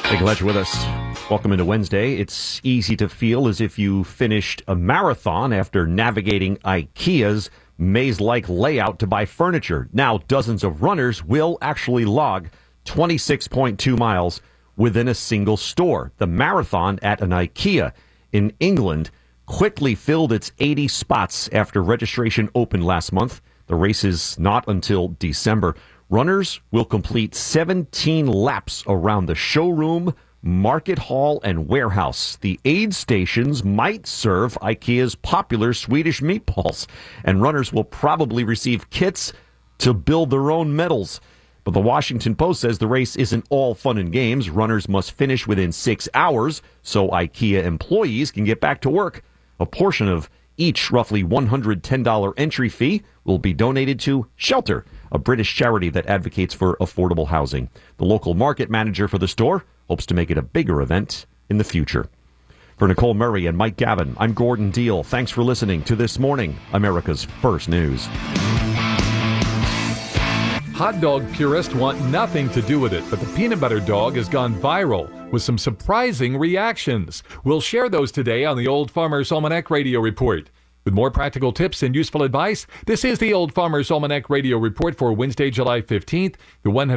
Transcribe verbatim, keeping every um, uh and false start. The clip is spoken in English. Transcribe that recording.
Hey, glad you're with us. Welcome into Wednesday. It's easy to feel as if you finished a marathon after navigating IKEA's maze-like layout to buy furniture. Now, dozens of runners will actually log twenty-six point two miles within a single store. The marathon at an IKEA in England quickly filled its eighty spots after registration opened last month. The race is not until December. Runners will complete seventeen laps around the showroom, market hall, and warehouse. The aid stations might serve IKEA's popular Swedish meatballs, and runners will probably receive kits to build their own medals. But the Washington Post says the race isn't all fun and games. Runners must finish within six hours so IKEA employees can get back to work. A portion of each roughly one hundred ten dollars entry fee will be donated to Shelter, a British charity that advocates for affordable housing. The local market manager for the store hopes to make it a bigger event in the future. For Nicole Murray and Mike Gavin, I'm Gordon Deal. Thanks for listening to This Morning, America's First News. Hot dog purists want nothing to do with it, but the peanut butter dog has gone viral with some surprising reactions. We'll share those today on the Old Farmer's Almanac Radio Report. With more practical tips and useful advice, this is the Old Farmer's Almanac Radio Report for Wednesday, July fifteenth, the